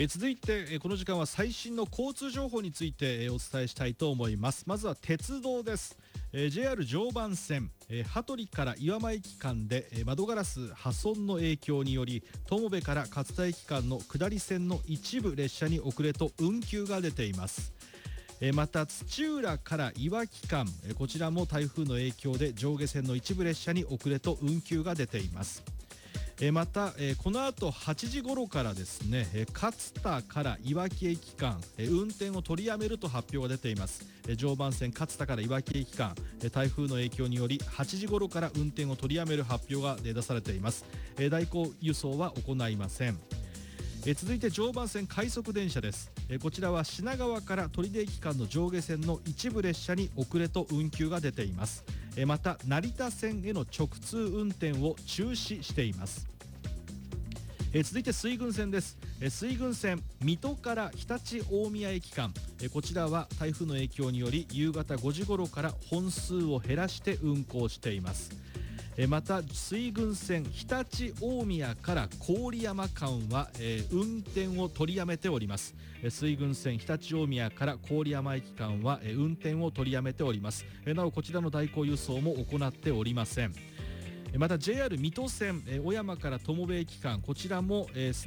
続いてこの時間は最新の交通情報についてお伝えしたいと思います。まずは鉄道です。JR 常磐線羽鳥から岩間駅間で窓ガラス破損の影響により友部から勝田駅間の下り線の一部列車に遅れと運休が出ています。また土浦からいわき間こちらも台風の影響で上下線の一部列車に遅れと運休が出ています。またこの後8時頃からですね勝田からいわき駅間運転を取りやめると発表が出ています。常磐線勝田からいわき駅間台風の影響により8時頃から運転を取りやめる発表が出されています。代行輸送は行いません。続いて常磐線快速電車です。こちらは品川から取手駅間の上下線の一部列車に遅れと運休が出ています。また成田線への直通運転を中止しています。続いて水郡線です。水郡線水戸から常陸大宮駅間こちらは台風の影響により夕方5時頃から本数を減らして運行しています。また水郡線常陸大宮から郡山間は、運転を取りやめております。水郡線常陸大宮から郡山駅間は、運転を取りやめております。なおこちらの代行輸送も行っておりません。また JR 水戸線小山から友部駅間こちらもす